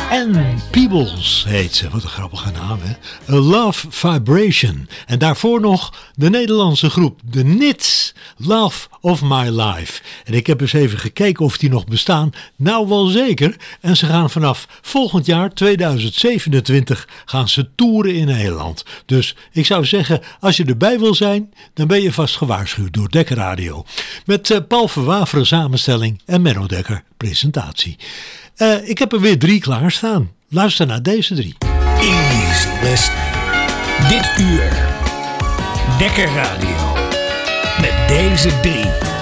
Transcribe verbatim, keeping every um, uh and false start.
Ann Peebles heet ze. Wat een grappige naam, hè? A Love Vibration. En daarvoor nog de Nederlandse groep The Nits. Love of My Life. En ik heb eens even gekeken of die nog bestaan. Nou, wel zeker. En ze gaan vanaf volgend jaar, tweeduizend zevenentwintig, gaan ze toeren in Nederland. Dus ik zou zeggen, als je erbij wil zijn, dan ben je vast gewaarschuwd door Dekker Radio. Met uh, Paul Verwaveren samenstelling en Menno Dekker presentatie. Uh, ik heb er weer drie klaarstaan. Luister naar deze drie. Easy listening. Dit uur. Dekker Radio. Met deze drie.